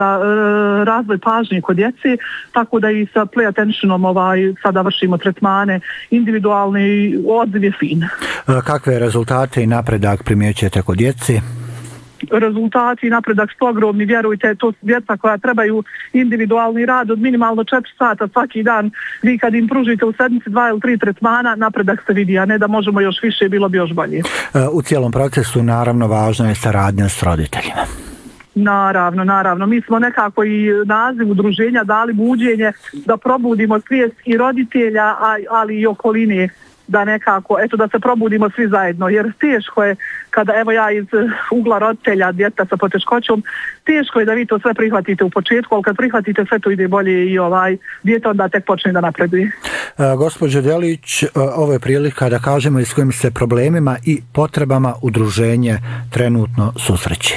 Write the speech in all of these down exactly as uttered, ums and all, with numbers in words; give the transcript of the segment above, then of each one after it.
razvoj pažnje kod djece, tako da i sa play attentionom ovaj, sada vršimo tretmane, individualni odziv je fin. Kakve rezultate i napredak primjećujete kod djeci? Rezultati i napredak su ogromni, vjerujte, to su djeca koja trebaju individualni rad od minimalno četiri sata svaki dan. Vi kad im pružite u sedmici dva ili tri tretmana, napredak se vidi, a ne da možemo još više, bilo bi još bolje. U cijelom procesu naravno važna je saradnja s roditeljima. Naravno, naravno. Mi smo nekako i naziv udruženja dali buđenje da probudimo svijest i roditelja, ali i okoline, da nekako, eto da se probudimo svi zajedno, jer teško je kada, evo ja iz ugla roditelja, djeta sa poteškoćom, teško je da vi to sve prihvatite u početku, ali kad prihvatite sve to ide bolje i ovaj djeta onda tek počne da napreduje. E, gospođo Delić, ovo je prilika da kažemo i s kojim se problemima i potrebama udruženje trenutno susreće.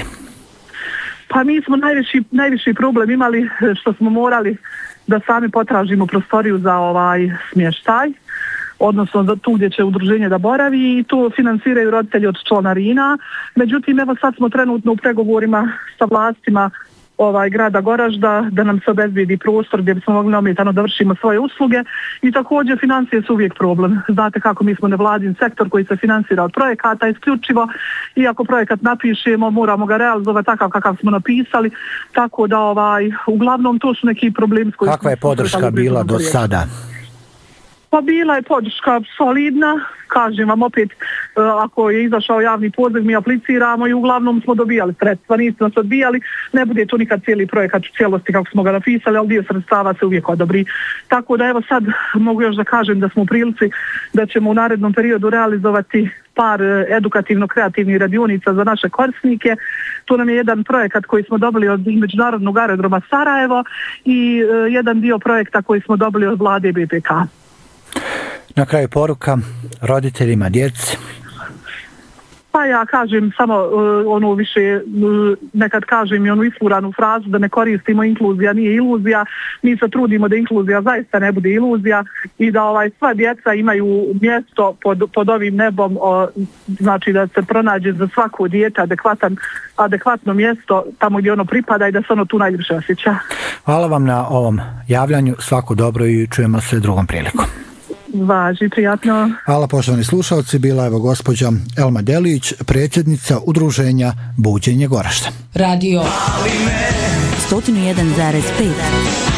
Pa mi smo najviši, najviši problem imali što smo morali da sami potražimo prostoriju za ovaj smještaj, odnosno za tu gdje će udruženje da boravi, i to finansiraju roditelji od članarina. Međutim, evo sad smo trenutno u pregovorima sa vlastima ovaj grada Goražda da nam se obezbijedi prostor gdje bismo mogli neometano da vršimo svoje usluge, i također financije su uvijek problem. Znate kako mi smo nevladin sektor koji se finansira od projekata isključivo, i ako projekat napišemo moramo ga realizovati takav kakav smo napisali, tako da ovaj uglavnom to su neki problemi s kojim. Kakva je podrška bila do sada? Pa bila je podrška solidna, kažem vam opet, ako je izašao javni poziv mi apliciramo i uglavnom smo dobijali sredstva, nismo se odbijali, ne bude to nikad cijeli projekat u cijelosti kako smo ga napisali, ali dio sredstava se uvijek odobri. Tako da evo sad mogu još da kažem da smo u prilici da ćemo u narednom periodu realizovati par edukativno-kreativnih radionica za naše korisnike. Tu nam je jedan projekat koji smo dobili od Međunarodnog aerodroma Sarajevo i jedan dio projekta koji smo dobili od vlade B P K. Na kraju poruka roditeljima, djeci. Pa ja kažem samo uh, ono više, uh, nekad kažem i onu isfuranu frazu da ne koristimo inkluzija nije iluzija. Mi se trudimo da inkluzija zaista ne bude iluzija i da ovaj sva djeca imaju mjesto pod, pod ovim nebom, o, znači da se pronađe za svako dijete adekvatan, adekvatno mjesto tamo gdje ono pripada i da se ono tu najljepše osjeća. Hvala vam na ovom javljanju, svako dobro i čujemo se drugom prilikom. Važi, prijatno. Hvala poštovani slušalci, bila je evo gospođa Elma Delić, predsjednica udruženja Buđenje Goražda. Radio sto jedan zarez pet